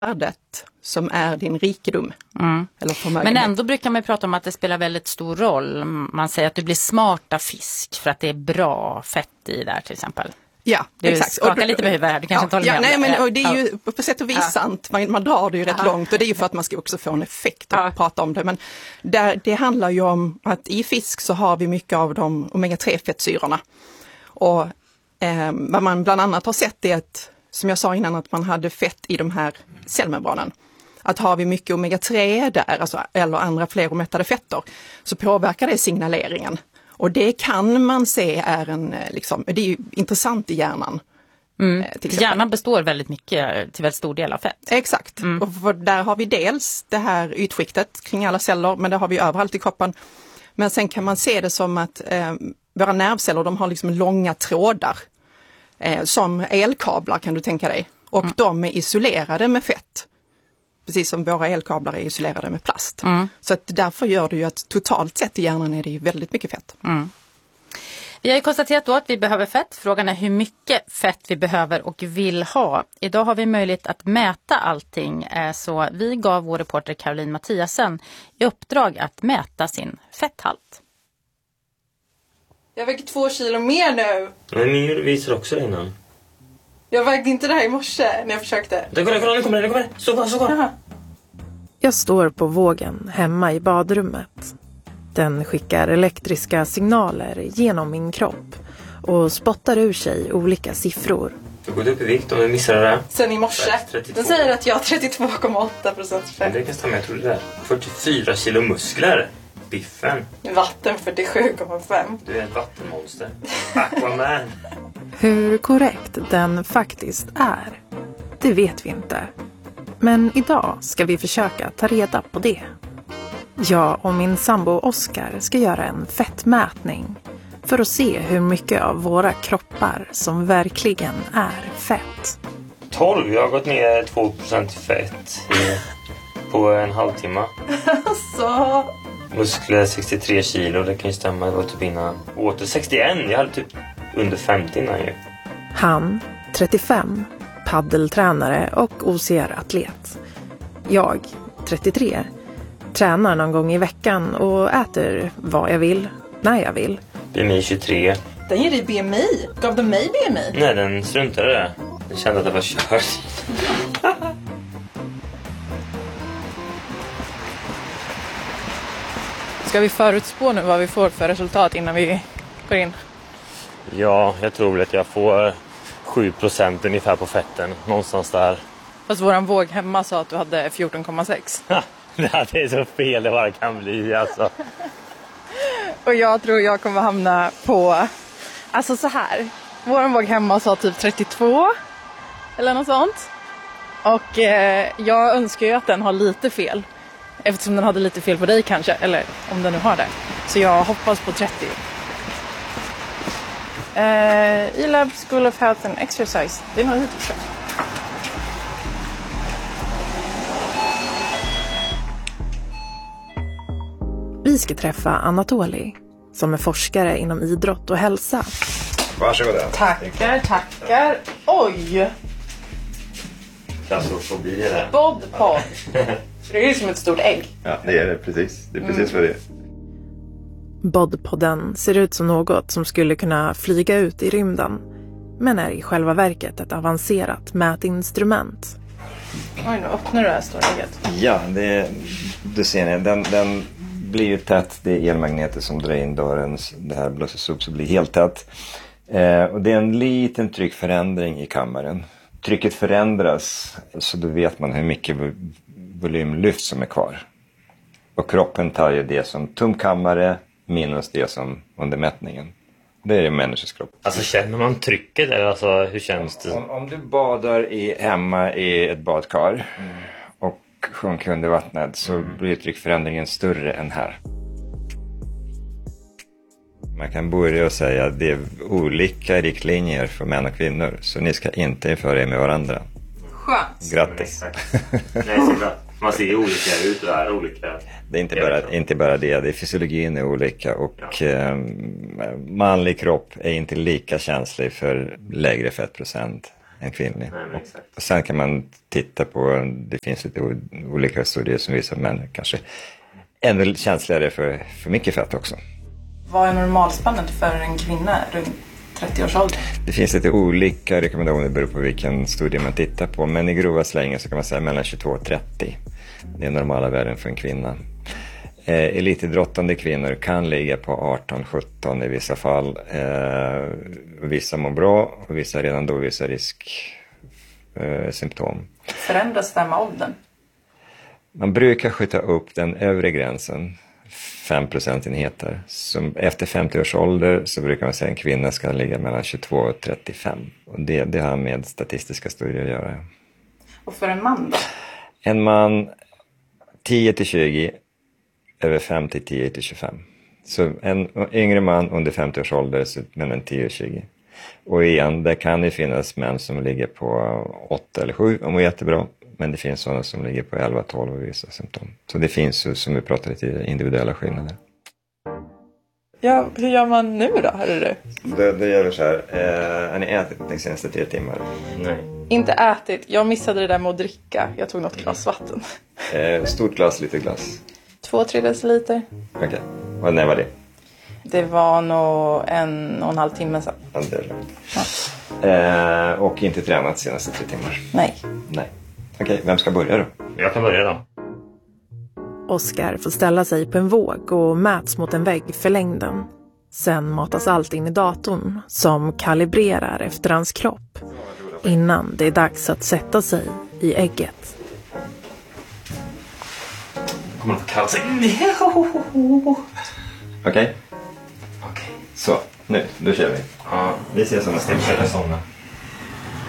värdet som är din rikedom. Eller förmögenhet. Men ändå brukar man prata om att det spelar väldigt stor roll. Man säger att du blir smart av fisk för att det är bra fett i där till exempel. Ja, du exakt. skakar lite med huvudet här, du kanske inte håller med. Nej, men och det är ju på sätt och vis sant. Man drar det ju rätt långt och det är ju för att man ska också få en effekt att prata om det. Men det handlar ju om att i fisk så har vi mycket av de omega-3-fettsyrorna. Och vad man bland annat har sett är att, som jag sa innan, att man hade fett i de här cellmembranen. Att har vi mycket omega-3 där, alltså, eller andra fleromättade fetter, så påverkar det signaleringen. Och det kan man se är det är ju intressant i hjärnan. Hjärnan består väldigt mycket, till väldigt stor del av fett. Exakt. Och där har vi dels det här ytskiktet kring alla celler, men det har vi överallt i kroppen. Men sen kan man se det som att våra nervceller, de har liksom långa trådar. Som elkablar kan du tänka dig. Och de är isolerade med fett. Precis som våra elkablar är isolerade med plast. Så att därför gör det ju att totalt sett i hjärnan är det ju väldigt mycket fett. Vi har ju konstaterat då att vi behöver fett. Frågan är hur mycket fett vi behöver och vill ha. Idag har vi möjlighet att mäta allting. Så vi gav vår reporter Caroline Mattiasen i uppdrag att mäta sin fetthalt. Jag väger 2 kilo mer nu. Men ni visar också innan. Jag vägde inte det här i morse när jag försökte. Kolla, nu kommer det. Så. Jag står på vågen hemma i badrummet. Den skickar elektriska signaler genom min kropp och spottar ur sig olika siffror. Du har gått upp i vikt om du missade det. Sen i morse. 32. Den säger att jag har 32,8% fett. Det kan stämma, jag tror det där. 44 kilo muskler. Biffen. Vatten 47,5. Du är ett vattenmonster. Aquaman. Hur korrekt den faktiskt är, det vet vi inte. Men idag ska vi försöka ta reda på det. Jag och min sambo Oskar ska göra en fettmätning för att se hur mycket av våra kroppar som verkligen är fett. 12, jag har gått ner 2% fett på en halvtimme. Alltså. Muskler 63 kilo, det kan ju stämma. Det var typ innan. Åter 61, jag hade typ under 50 innan ju. Han, 35, paddeltränare och OCR-atlet. Jag, 33, tränar någon gång i veckan och äter vad jag vill, när jag vill. BMI 23. Den ger dig BMI. Gav den mig BMI? Nej, den struntade det. Jag kände att det var kört. Ska vi förutspå nu vad vi får för resultat innan vi går in? Ja, jag tror väl att jag får 7% ungefär på fetten. Någonstans där. Fast våran våg hemma sa att du hade 14,6. Ja, det är så fel det bara kan bli alltså. Och jag tror jag kommer hamna på, alltså så här. Våran våg hemma sa typ 32 eller något sånt. Och jag önskar ju att den har lite fel. Eftersom den hade lite fel på dig kanske, eller om den nu har det. Så jag hoppas på 30. E-Lab School of Health and Exercise. Det är nog hit vi ska. Vi ska träffa Anatoli, som är forskare inom idrott och hälsa. Varsågoda. Tackar. Oj! Klaustrofobi är det. Bodpod. Det är ju som ett stort ägg. Ja, det är det precis. Det är precis vad det är. Bodpodden ser ut som något som skulle kunna flyga ut i rymden, men är i själva verket ett avancerat mätinstrument. Oj, nu öppnar du det här stora ägget. Ja, du ser ni. Den blir ju tätt. Det är elmagneter som drar in dörren. Det här blåses upp så blir helt tätt. Och det är en liten tryckförändring i kammaren. Trycket förändras så då vet man hur mycket volymlyft som är kvar. Och kroppen tar ju det som tom kammare minus det som under mätningen. Det är det människors kropp. Alltså känner man trycket eller alltså, hur känns det? Om du badar hemma i ett badkar och sjunker under vattnet så blir tryckförändringen större än här. Man kan börja och säga att det är olika riktlinjer för män och kvinnor. Så ni ska inte jämföra er med varandra. Skönt. Grattis. Nej, så bra. Man ser olika ut och är olika. Det är inte bara det. Fysiologin är olika och manlig kropp är inte lika känslig för lägre fettprocent än kvinnlig. Nej, och sen kan man titta på, det finns lite olika studier som visar att män kanske ännu känsligare för mycket fett också. Vad är normalspannet för en kvinna runt 30 års ålder? Det finns lite olika rekommendationer beroende på vilken studie man tittar på. Men i grova slängar så kan man säga mellan 22 och 30. Det är normala värden för en kvinna. Elitidrottande kvinnor kan ligga på 18-17 i vissa fall. Vissa mår bra och vissa redan då visar risksymptom. Förändras det med åldern? Man brukar skjuta upp den övre gränsen 5 procentenheter. Som efter 50 års ålder så brukar man säga att en kvinna ska ligga mellan 22 och 35. Och det har med statistiska studier att göra. Och för en man då? En man 10 till 20, över 50 10 till 25. Så en yngre man under 50 års ålder så mellan 10 och 20. Och igen, det kan ju finnas män som ligger på 8 eller 7 och mår jättebra. Men det finns sådana som ligger på 11-12 och vissa symptom. Så det finns ju, som vi pratade tidigare, individuella skillnader. Ja, hur gör man nu då, hörru du? Det gör vi så här. Har ni ätit de senaste 3 timmar? Nej. Inte ätit. Jag missade det där med att dricka. Jag tog något glas vatten. Stort glas, lite glas. 2-3 deciliter. Okej. Och när var det? Det var nog 1,5 timme sedan. Ja, det är lugnt. Och inte tränat de senaste 3 timmar? Nej. Okej, vem ska börja då? Jag kan börja då. Oskar får ställa sig på en våg och mäts mot en vägg för längden. Sen matas allt in i datorn som kalibrerar efter hans kropp. Innan det är dags att sätta sig i ägget. Kommer att få kalla sig. Okej. Så, nu, då kör vi. Ja, Vi ses om en stund. jag somna.